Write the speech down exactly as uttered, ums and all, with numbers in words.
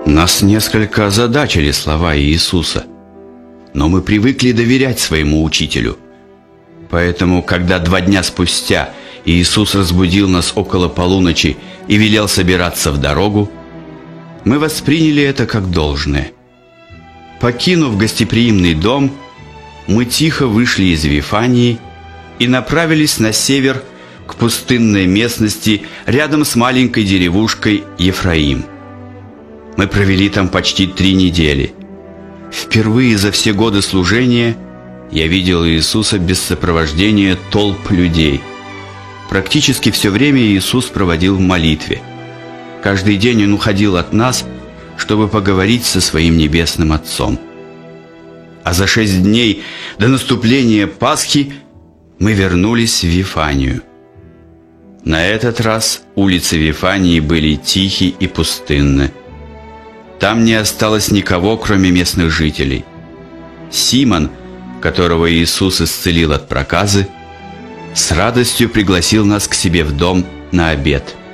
Нас несколько озадачили слова Иисуса, но мы привыкли доверять своему учителю. Поэтому, когда два дня спустя Иисус разбудил нас около полуночи и велел собираться в дорогу, мы восприняли это как должное. Покинув гостеприимный дом, мы тихо вышли из Вифании и направились на север к пустынной местности рядом с маленькой деревушкой Ефраим. Мы провели там почти три недели. Впервые за все годы служения я видел Иисуса без сопровождения толп людей. Практически все время Иисус проводил в молитве. Каждый день Он уходил от нас, чтобы поговорить со Своим Небесным Отцом. А за шесть дней до наступления Пасхи мы вернулись в Вифанию. На этот раз улицы Вифании были тихи и пустынны. Там не осталось никого, кроме местных жителей. Симон, которого Иисус исцелил от проказы, с радостью пригласил нас к себе в дом на обед.